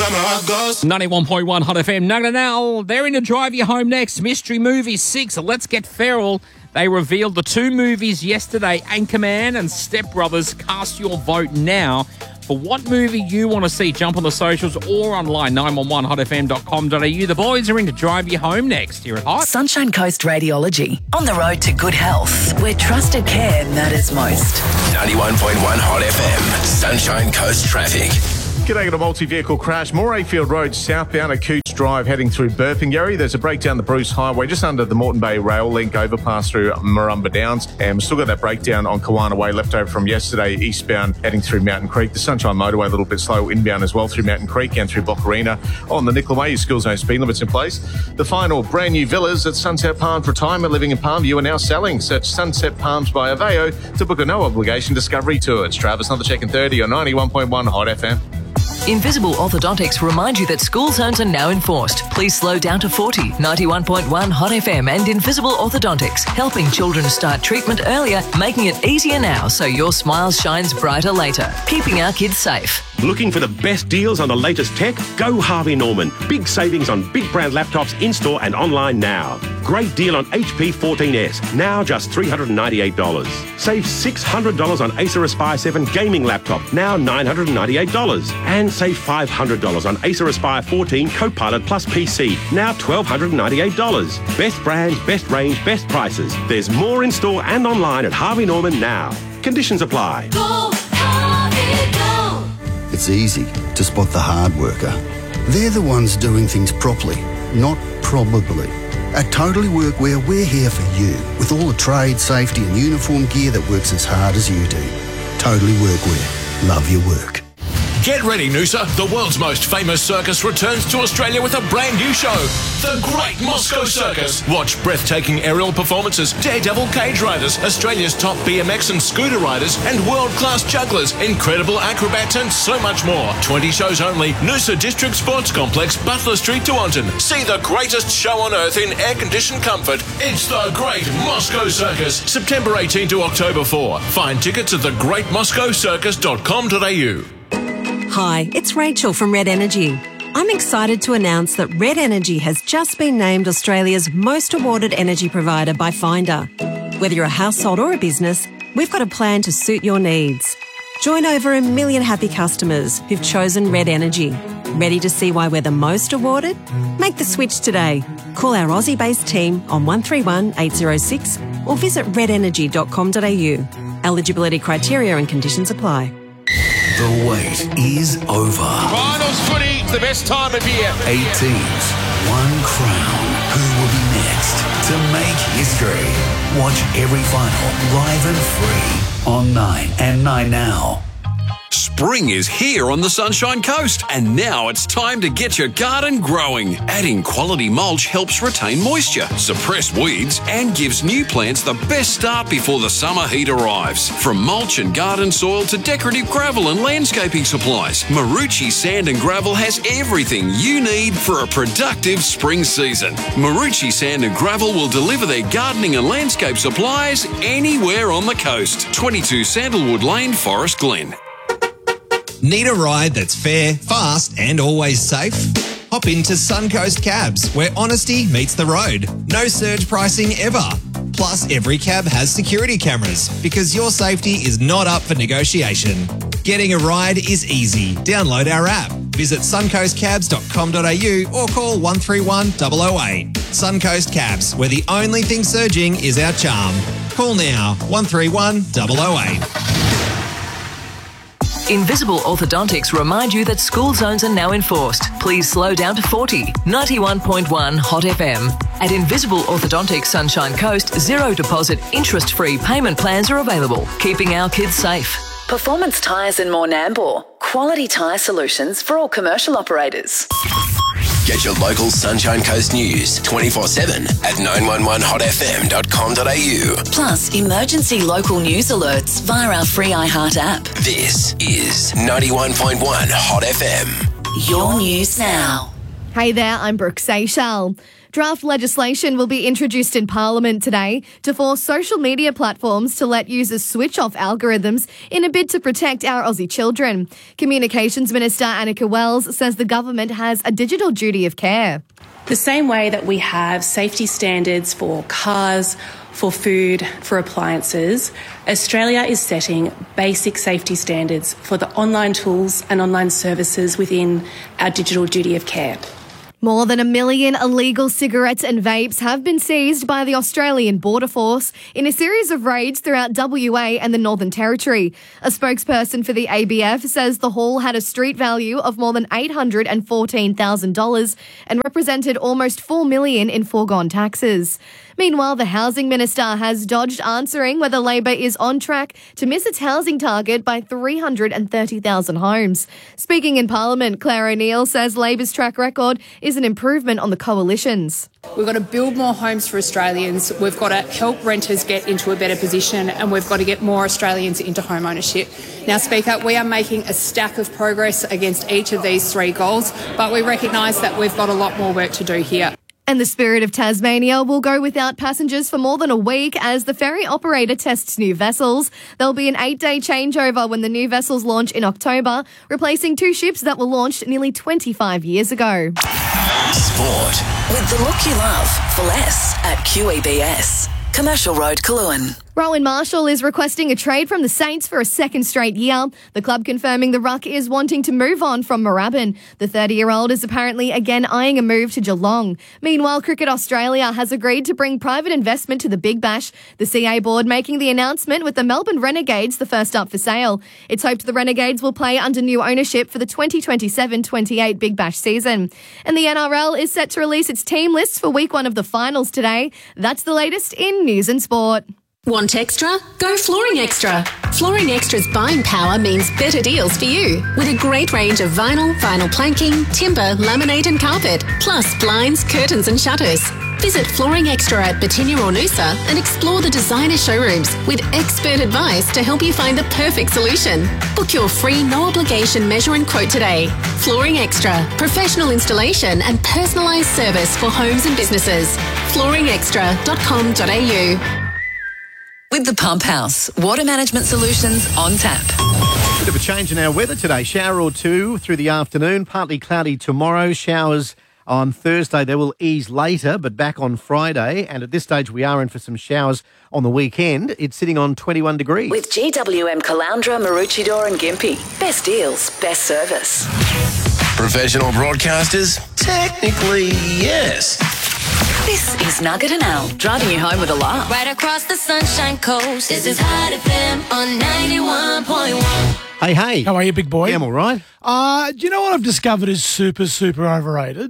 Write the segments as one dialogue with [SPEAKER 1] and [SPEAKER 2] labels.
[SPEAKER 1] 91.1 Hot FM. Now, they're in to drive you home next. Mystery Movie 6, Let's Get Feral. They revealed the two movies yesterday, Anchorman and Step Brothers. Cast your vote now for what movie you want to see. Jump on the socials or online, 911hotfm.com.au. The boys are in to drive you home next here at Hot.
[SPEAKER 2] Sunshine Coast Radiology. On the road to good health, where trusted care matters most.
[SPEAKER 3] 91.1 Hot FM. Sunshine Coast traffic.
[SPEAKER 4] G'day, got a multi-vehicle crash. Morayfield Road, southbound at Cooch Drive, heading through Burpengary. There's a breakdown the Bruce Highway, just under the Moreton Bay Rail Link, overpass through Marumba Downs. And we've still got that breakdown on Kawana Way, left over from yesterday, eastbound, heading through Mountain Creek. The Sunshine Motorway, a little bit slow, inbound as well, through Mountain Creek and through Boccarina. On the Nicola Way, your school zone speed limits in place. The final brand new villas at Sunset Palms Retirement Living in Palmview are now selling. Search Sunset Palms by Aveo to book a no-obligation discovery tour. It's Travis, another check in 30 on 91.1 Hot FM.
[SPEAKER 2] Invisible Orthodontics remind you that school zones are now enforced. Please slow down to 40. 91.1 Hot FM and Invisible Orthodontics, helping children start treatment earlier, making it easier now so your smile shines brighter later. Keeping our kids safe.
[SPEAKER 5] Looking for the best deals on the latest tech? Go Harvey Norman. Big savings on big brand laptops in-store and online now. Great deal on HP 14S, now just $398. Save $600 on Acer Aspire 7 gaming laptop, now $998. And save $500 on Acer Aspire 14 Copilot Plus PC, now $1,298. Best brands, best range, best prices. There's more in store and online at Harvey Norman now. Conditions apply.
[SPEAKER 6] Go, Harvey, go.
[SPEAKER 7] It's easy to spot the hard worker. They're the ones doing things properly, not probably. At Totally Workwear, we're here for you with all the trade, safety and uniform gear that works as hard as you do. Totally Workwear. Love your work.
[SPEAKER 3] Get ready, Noosa. The world's most famous circus returns to Australia with a brand new show, The Great Moscow Circus. Watch breathtaking aerial performances, daredevil cage riders, Australia's top BMX and scooter riders, and world-class jugglers, incredible acrobats, and so much more. 20 shows only. Noosa District Sports Complex, Butler Street, Tewantin. See the greatest show on earth in air-conditioned comfort. It's The Great Moscow Circus. September 18 to October 4. Find tickets at thegreatmoscowcircus.com.au.
[SPEAKER 8] Hi, it's Rachel from Red Energy. I'm excited to announce that Red Energy has just been named Australia's most awarded energy provider by Finder. Whether you're a household or a business, we've got a plan to suit your needs. Join over 1 million happy customers who've chosen Red Energy. Ready to see why we're the most awarded? Make the switch today. Call our Aussie-based team on 131 806 or visit redenergy.com.au. Eligibility criteria and conditions apply.
[SPEAKER 3] The wait is over.
[SPEAKER 9] Finals footy, the best time of year.
[SPEAKER 3] 8 teams, one crown. Who will be next to make history? Watch every final live and free on 9 and 9 Now.
[SPEAKER 10] Spring is here on the Sunshine Coast, and now it's time to get your garden growing. Adding quality mulch helps retain moisture, suppress weeds, and gives new plants the best start before the summer heat arrives. From mulch and garden soil to decorative gravel and landscaping supplies, Marucci Sand and Gravel has everything you need for a productive spring season. Marucci Sand and Gravel will deliver their gardening and landscape supplies anywhere on the coast. 22 Sandalwood Lane, Forest Glen.
[SPEAKER 11] Need a ride that's fair, fast and always safe? Hop into Suncoast Cabs, where honesty meets the road. No surge pricing ever. Plus, every cab has security cameras because your safety is not up for negotiation. Getting a ride is easy. Download our app. Visit suncoastcabs.com.au or call 131 008. Suncoast Cabs, where the only thing surging is our charm. Call now 131 008.
[SPEAKER 2] Invisible Orthodontics remind you that school zones are now enforced. Please slow down to 40. 91.1 Hot FM. At Invisible Orthodontics Sunshine Coast, zero deposit, interest-free payment plans are available, keeping our kids safe.
[SPEAKER 12] Performance Tyres in Moornambor. Quality tyre solutions for all commercial operators.
[SPEAKER 3] Get your local Sunshine Coast news 24/7 at 911hotfm.com.au.
[SPEAKER 12] Plus, emergency local news alerts via our free iHeart app.
[SPEAKER 3] This is 91.1 Hot FM.
[SPEAKER 12] Your news now.
[SPEAKER 13] Hey there, I'm Brooke Seychelles. Draft legislation will be introduced in Parliament today to force social media platforms to let users switch off algorithms in a bid to protect our Aussie children. Communications Minister Annika Wells says the government has a digital duty of care.
[SPEAKER 14] The same way that we have safety standards for cars, for food, for appliances, Australia is setting basic safety standards for the online tools and online services within our digital duty of care.
[SPEAKER 13] More than 1 million illegal cigarettes and vapes have been seized by the Australian Border Force in a series of raids throughout WA and the Northern Territory. A spokesperson for the ABF says the haul had a street value of more than $814,000 and represented almost $4 million in foregone taxes. Meanwhile, the Housing Minister has dodged answering whether Labor is on track to miss its housing target by 330,000 homes. Speaking in Parliament, Claire O'Neill says Labor's track record is an improvement on the coalition's.
[SPEAKER 15] We've got to build more homes for Australians. We've got to help renters get into a better position, and we've got to get more Australians into home ownership. Now, Speaker, we are making a stack of progress against each of these three goals, but we recognise that we've got a lot more work to do here.
[SPEAKER 13] And the Spirit of Tasmania will go without passengers for more than a week as the ferry operator tests new vessels. There'll be an 8-day changeover when the new vessels launch in October, replacing 2 ships that were launched nearly 25 years ago.
[SPEAKER 12] Sport. With the look you love for less at QEBS. Commercial Road, Coolangatta.
[SPEAKER 13] Rowan Marshall is requesting a trade from the Saints for a second straight year. The club confirming the Ruck is wanting to move on from Moorabbin. The 30-year-old is apparently again eyeing a move to Geelong. Meanwhile, Cricket Australia has agreed to bring private investment to the Big Bash. The CA board making the announcement with the Melbourne Renegades the first up for sale. It's hoped the Renegades will play under new ownership for the 2027-28 Big Bash season. And the NRL is set to release its team lists for week 1 of the finals today. That's the latest in news and sport.
[SPEAKER 16] Want extra? Go Flooring Extra. Flooring Extra's buying power means better deals for you. With a great range of vinyl planking, timber, laminate and carpet, plus blinds, curtains and shutters. Visit Flooring Extra at Batinia or Noosa and explore the designer showrooms with expert advice to help you find the perfect solution. Book your free no-obligation measure and quote today. Flooring Extra. Professional installation and personalised service for homes and businesses. flooringextra.com.au.
[SPEAKER 12] With the Pump House, water management solutions on tap.
[SPEAKER 17] Bit of a change in our weather today. Shower or two through the afternoon, partly cloudy tomorrow. Showers on Thursday. They will ease later, but back on Friday. And at this stage, we are in for some showers on the weekend. It's sitting on 21 degrees.
[SPEAKER 12] With GWM Caloundra, Maroochydore and Gympie. Best deals, best service.
[SPEAKER 3] Professional broadcasters? Technically, yes.
[SPEAKER 12] This is Nugget and Al, driving you home with a laugh.
[SPEAKER 6] Right across the Sunshine Coast. This is Hot FM on 91.1.
[SPEAKER 17] Hey.
[SPEAKER 18] How are you, big boy?
[SPEAKER 17] Yeah, I'm all right.
[SPEAKER 18] Do you know what I've discovered is super, super overrated?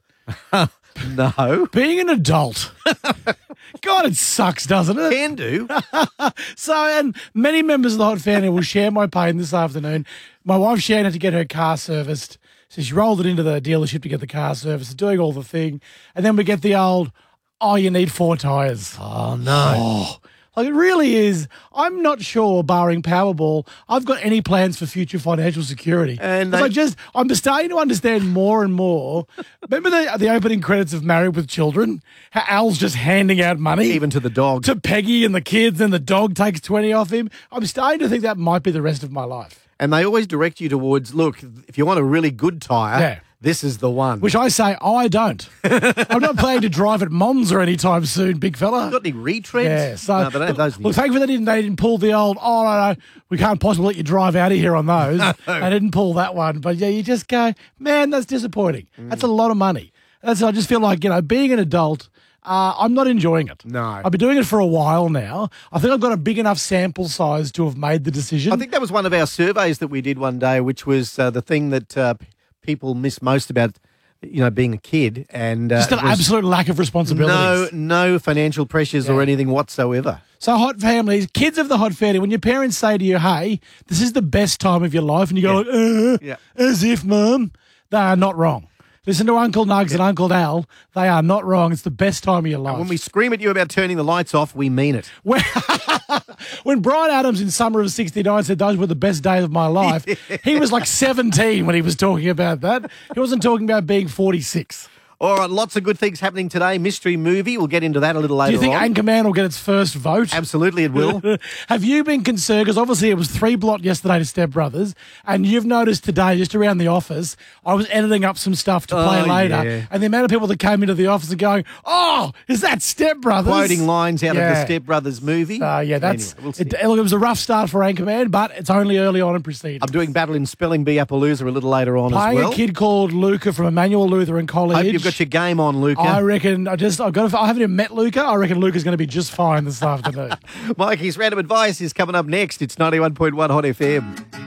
[SPEAKER 17] No.
[SPEAKER 18] Being an adult. God, it sucks, doesn't it?
[SPEAKER 17] Can do.
[SPEAKER 18] And many members of the Hot family will share my pain this afternoon. My wife Shannon had to get her car serviced. So she rolled it into the dealership to get the car serviced, doing all the thing. And then we get the old, you need 4 tyres.
[SPEAKER 17] Oh, no.
[SPEAKER 18] Like, it really is. I'm not sure, barring Powerball, I've got any plans for future financial security.
[SPEAKER 17] And
[SPEAKER 18] I'm starting to understand more and more. Remember the opening credits of Married with Children? How Al's just handing out money.
[SPEAKER 17] Even to the dog.
[SPEAKER 18] To Peggy and the kids, and the dog takes 20 off him. I'm starting to think that might be the rest of my life.
[SPEAKER 17] And they always direct you towards, look, if you want a really good tyre, this is the one.
[SPEAKER 18] Which I say, I don't. I'm not planning to drive at Monza anytime soon, big fella.
[SPEAKER 17] Got any retreads?
[SPEAKER 18] Yeah. So,
[SPEAKER 17] no, they don't have those.
[SPEAKER 18] Look, thankfully they didn't pull the old, no, we can't possibly let you drive out of here on those. No. They didn't pull that one. But yeah, you just go, man, that's disappointing. That's a lot of money. I just feel like, being an adult, I'm not enjoying it.
[SPEAKER 17] No.
[SPEAKER 18] I've been doing it for a while now. I think I've got a big enough sample size to have made the decision.
[SPEAKER 17] I think that was one of our surveys that we did one day, which was the thing that people miss most about, being a kid. And
[SPEAKER 18] just an absolute lack of responsibilities.
[SPEAKER 17] No financial pressures or anything whatsoever.
[SPEAKER 18] So Hot families, kids of the Hot family, when your parents say to you, hey, this is the best time of your life, and you go, as if, Mum, they are not wrong. Listen to Uncle Nugs and Uncle Al. They are not wrong. It's the best time of your life.
[SPEAKER 17] And when we scream at you about turning the lights off, we mean it.
[SPEAKER 18] When Bryan Adams in summer of '69 said those were the best days of my life, he was like 17 when he was talking about that. He wasn't talking about being 46.
[SPEAKER 17] All right, lots of good things happening today. Mystery movie. We'll get into that a little later
[SPEAKER 18] Do you think
[SPEAKER 17] on.
[SPEAKER 18] Anchorman will get its first vote?
[SPEAKER 17] Absolutely, it will.
[SPEAKER 18] Have you been concerned? Because obviously it was 3-blot yesterday to Step Brothers, and you've noticed today, just around the office, I was editing up some stuff to play later,
[SPEAKER 17] yeah.
[SPEAKER 18] and the amount of people that came into the office and going, "Oh, is that Step Brothers?"
[SPEAKER 17] Quoting lines out of the Step Brothers movie.
[SPEAKER 18] Yeah, that's
[SPEAKER 17] Anyway, we'll see.
[SPEAKER 18] it was a rough start for Anchorman, but it's only early on in proceedings.
[SPEAKER 17] I'm doing Battle in Spelling Bee Appaloosa a little later on
[SPEAKER 18] Playing
[SPEAKER 17] as well.
[SPEAKER 18] a kid called Luca from Emmanuel Lutheran College.
[SPEAKER 17] Hope you've got your game on, Luca.
[SPEAKER 18] I reckon I haven't even met Luca. I reckon Luca's going to be just fine this afternoon.
[SPEAKER 17] Mikey's Random Advice is coming up next. It's 91.1 Hot FM.